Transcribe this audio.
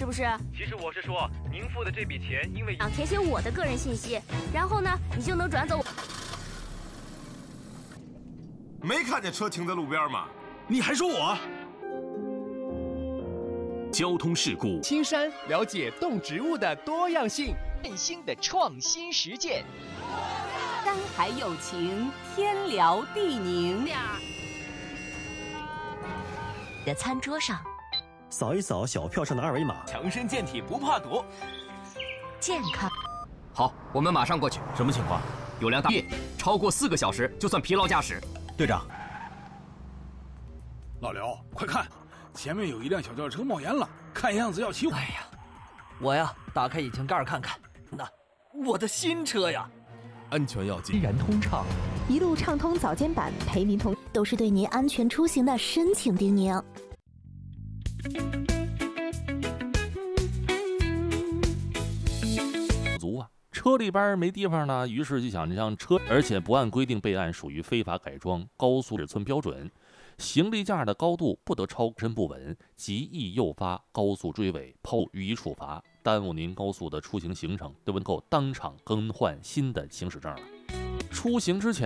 是不是？ 其实我是说，您付的这笔钱，因为填写我的个人信息，然后呢，你就能转走。 没看见车停在路边吗？ 你还说我？ 交通事故， 青山了解动植物的多样性， 振兴的创新实践。 山海有情，天辽地宁。 的餐桌上， 扫一扫小票上的二维码， 强身健体不怕堵。 健康。 好，我们马上过去。 什么情况？ 有辆大夜超过4个小时就算疲劳驾驶。 队长， 老刘，快看，前面有一辆小轿车冒烟了，看样子要起火。 哎呀，我呀，打开引擎盖看看，那我的新车呀！ 安全要紧， 依然通畅， 一路畅通早间版，陪您同都是对您安全出行的深情叮咛。 足啊，车里边没地方呢，于是就想让车，而且不按规定备案，属于非法改装，高速尺寸标准，行李架的高度不得超身不稳，极易诱发高速追尾，予以处罚，耽误您高速的出行行程，就能够当场更换新的行驶证了。出行之前